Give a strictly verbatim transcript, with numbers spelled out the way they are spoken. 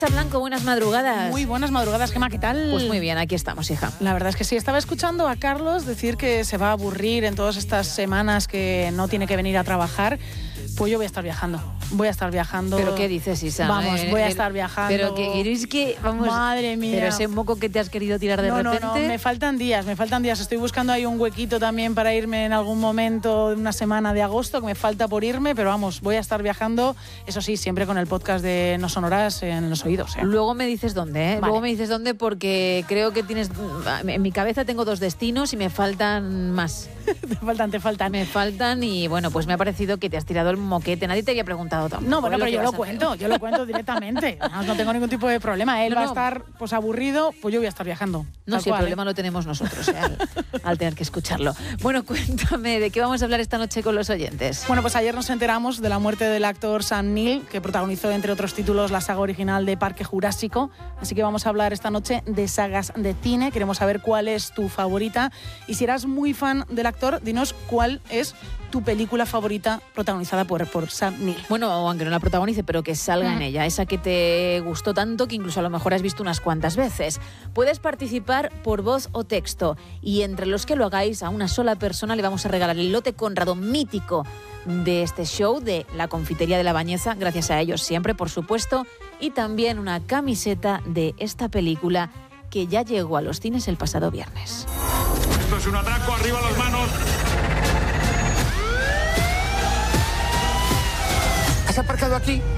Blanco, buenas madrugadas. Muy buenas madrugadas, Gemma, ¿qué tal? Pues muy bien, aquí estamos, hija. La verdad es que sí, estaba escuchando a Carlos decir que se va a aburrir en todas estas semanas que no tiene que venir a trabajar. Pues yo voy a estar viajando, voy a estar viajando. ¿Pero qué dices, Isa? Vamos, eh, voy a el, estar viajando. Pero que es que, vamos... Madre mía. Pero ese moco que te has querido tirar de no, repente... No, no, me faltan días, me faltan días. Estoy buscando ahí un huequito también para irme en algún momento de una semana de agosto, que me falta por irme, pero vamos, voy a estar viajando, eso sí, siempre con el podcast de No Sonoras en los oídos. ¿eh? Luego me dices dónde, ¿eh? Vale. Luego me dices dónde porque creo que tienes... En mi cabeza tengo dos destinos y me faltan más. te faltan, te faltan. Me faltan y bueno, pues me ha parecido que te has tirado el moquete. Nadie te había preguntado tampoco. No, bueno, ¿eh? pero lo yo lo cuento, hacer. yo lo cuento directamente. No, no tengo ningún tipo de problema. Él no, va no. a estar pues aburrido, pues yo voy a estar viajando. No, si el cual, problema ¿eh? lo tenemos nosotros, ¿eh? al, al tener que escucharlo. Bueno, cuéntame, ¿de qué vamos a hablar esta noche con los oyentes? Bueno, pues ayer nos enteramos de la muerte del actor Sam Neill, que protagonizó, entre otros títulos, la saga original de Parque Jurásico. Así que vamos a hablar esta noche de sagas de cine. Queremos saber cuál es tu favorita. Y si eras muy fan del actor, dinos cuál es tu película favorita protagonizada por, por Sam Neill. Bueno, aunque no la protagonice, pero que salga Mm. en ella, esa que te gustó tanto que incluso a lo mejor has visto unas cuantas veces. Puedes participar por voz o texto y entre los que lo hagáis a una sola persona le vamos a regalar el lote Conrado mítico de este show de La Confitería de la Bañeza, gracias a ellos siempre, por supuesto, y también una camiseta de esta película que ya llegó a los cines el pasado viernes. Esto es un atraco, arriba las manos. ¿Has aparcado aquí?